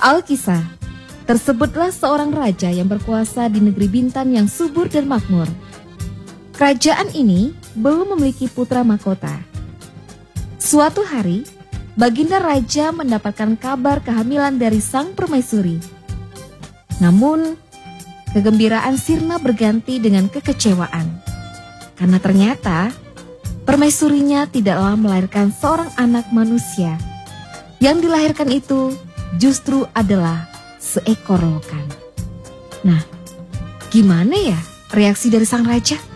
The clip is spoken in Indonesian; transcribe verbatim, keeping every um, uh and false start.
Alkisah, tersebutlah seorang raja yang berkuasa di negeri Bintan yang subur dan makmur. Kerajaan ini belum memiliki putra mahkota. Suatu hari, Baginda Raja mendapatkan kabar kehamilan dari sang permaisuri. Namun, kegembiraan sirna berganti dengan kekecewaan. Karena ternyata, permaisurinya tidaklah melahirkan seorang anak manusia. Yang dilahirkan itu justru adalah seekor lokan. Nah, gimana ya reaksi dari sang raja?